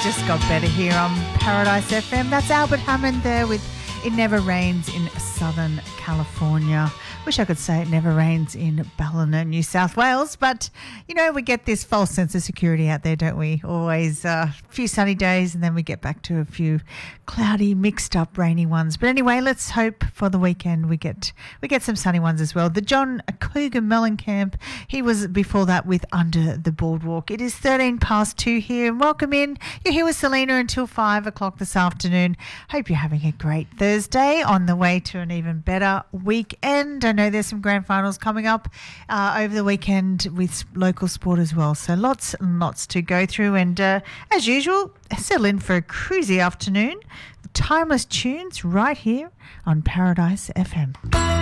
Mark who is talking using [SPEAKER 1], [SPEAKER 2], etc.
[SPEAKER 1] just got better here on Paradise FM. That's Albert Hammond there with It Never Rains in Southern California. Wish I could say it never rains in Ballina, New South Wales, but, you know, we get this false sense of security out there, don't we? Always a few sunny days and then we get back to a few cloudy, mixed up, rainy ones. But anyway, let's hope for the weekend we get some sunny ones as well. The John Cougar Mellencamp, he was before that with Under the Boardwalk. It is 2 here, and welcome in. You're here with Selena until 5 o'clock this afternoon. Hope you're having a great Thursday on the way to an even better weekend. I know there's some grand finals coming up over the weekend with local sport as well. So lots and lots to go through. And as usual, settle in for a cruisy afternoon. Timeless tunes right here on Paradise FM.